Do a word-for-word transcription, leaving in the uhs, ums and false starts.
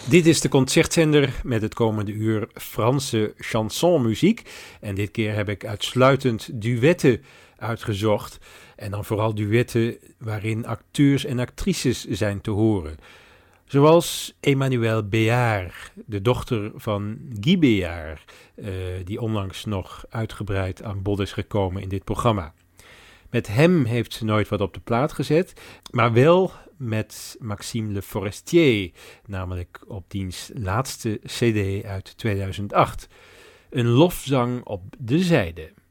Dit is de concertzender met het komende uur Franse chansonmuziek. En dit keer heb ik uitsluitend duetten uitgezocht. En dan vooral duetten waarin acteurs en actrices zijn te horen. Zoals Emmanuelle Béart, de dochter van Guy Béart, uh, die onlangs nog uitgebreid aan bod is gekomen in dit programma. Met hem heeft ze nooit wat op de plaat gezet, maar wel met Maxime Le Forestier, namelijk op diens laatste cd uit tweeduizend acht. Een lofzang op de zijde.